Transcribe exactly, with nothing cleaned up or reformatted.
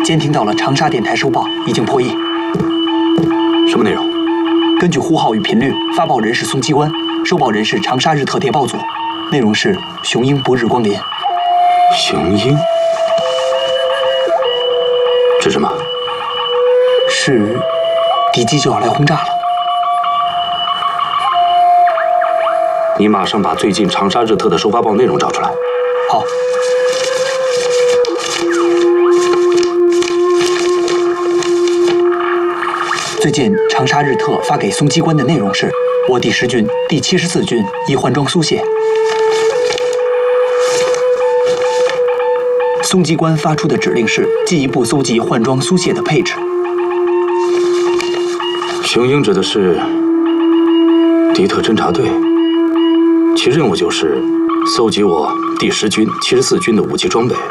监听到了长沙电台收报，已经破译。 什么内容？ 根据呼号与频率，发报人是宋机关，收报人是长沙日特谍报组。内容是雄鹰不日光临。 雄鹰？是什么？ 是敌机就要来轰炸了。 你马上把最近长沙日特的收发报内容找出来。 好。最近长沙日特发给松机关的内容是：我第十军第七十四军已换装苏械。松机关发出的指令是进一步搜集换装苏械的配置。 雄鹰指的是敌特侦察队，其任务就是搜集我第十军七十四军的武器装备。